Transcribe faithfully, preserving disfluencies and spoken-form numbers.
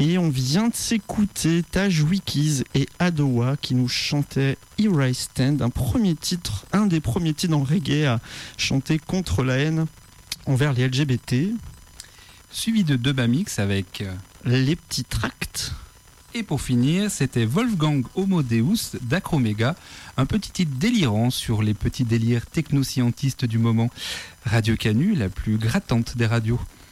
Et on vient de s'écouter Taj Wikiz et Adowa qui nous chantaient Here I Stand, un premier titre, un des premiers titres en reggae à chanter contre la haine envers les L G B T. Suivi de Dubamix avec Les Petits Tracts. Et pour finir, c'était Wolfgang Homodeus d'Acroméga, un petit titre délirant sur les petits délires technoscientistes du moment. Radio Canu, la plus grattante des radios.